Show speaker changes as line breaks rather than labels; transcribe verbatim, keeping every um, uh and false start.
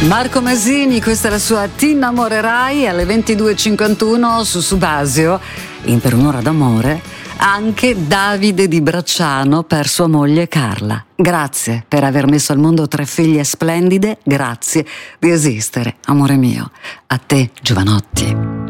Marco Masini, questa è la sua Ti innamorerai alle ventidue e cinquantuno su Subasio, in Per un'ora d'amore, anche Davide di Bracciano per sua moglie Carla. Grazie per aver messo al mondo tre figlie splendide, grazie di esistere, amore mio. A te, Giovanotti.